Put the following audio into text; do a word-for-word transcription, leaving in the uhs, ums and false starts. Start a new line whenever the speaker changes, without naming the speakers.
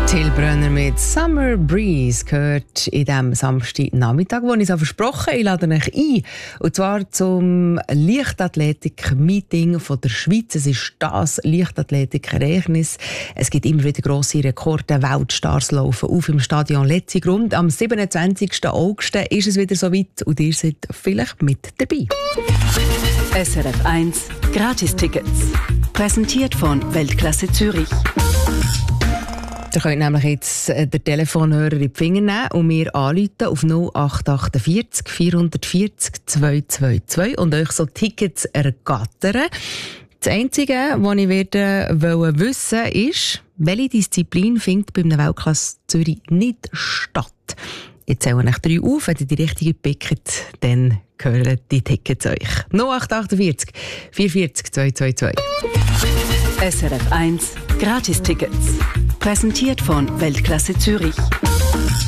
Till Brönner mit Summer Breeze gehört in diesem Samstagnachmittag, wo ich es auch versprochen habe. Ich lade euch ein. Und zwar zum Leichtathletik-Meeting von der Schweiz. Es ist das Leichtathletik-Ereignis. Es gibt immer wieder grosse Rekorde. Weltstars laufen auf im Stadion Letzigrund. Am siebenundzwanzigsten August ist es wieder soweit und ihr seid vielleicht mit dabei.
S R F eins Gratistickets. Präsentiert von Weltklasse Zürich.
Ihr könnt nämlich jetzt den Telefonhörer in die Finger nehmen und mir anrufen auf null acht acht vier vier vier null zwei zwei zwei und euch so Tickets ergattern. Das Einzige, was ich werde wollen wissen, ist, welche Disziplin findet bei einem Weltklasse Zürich nicht statt. Ich zähle euch drei auf, wenn ihr die richtige pickt, dann gehören die Tickets euch. null acht acht vier vier vier zwei zwei zwei.
S R F eins Gratistickets. Präsentiert von Weltklasse Zürich.